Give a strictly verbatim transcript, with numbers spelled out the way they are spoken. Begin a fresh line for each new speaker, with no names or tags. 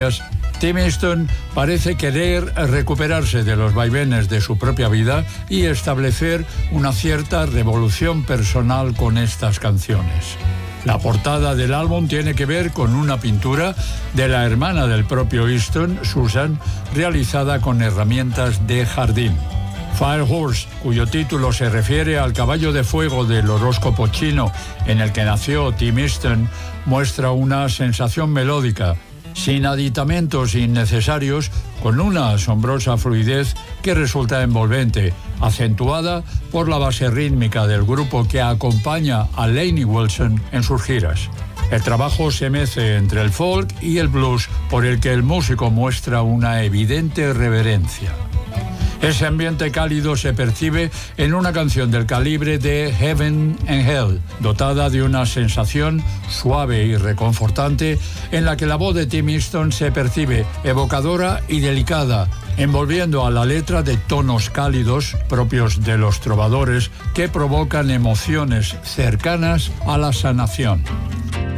influencias, Tim Easton parece querer recuperarse de los vaivenes de su propia vida y establecer una cierta revolución personal con estas canciones. La portada del álbum tiene que ver con una pintura de la hermana del propio Easton, Susan, realizada con herramientas de jardín. Fire Horse, cuyo título se refiere al caballo de fuego del horóscopo chino en el que nació Tim Easton, muestra una sensación melódica, sin aditamentos innecesarios, con una asombrosa fluidez que resulta envolvente, acentuada por la base rítmica del grupo que acompaña a Lainey Wilson en sus giras. El trabajo se mece entre el folk y el blues, por el que el músico muestra una evidente reverencia. Ese ambiente cálido se percibe en una canción del calibre de Heaven and Hell, dotada de una sensación suave y reconfortante, en la que la voz de Tim Easton se percibe evocadora y delicada, envolviendo a la letra de tonos cálidos propios de los trovadores que provocan emociones cercanas a la sanación.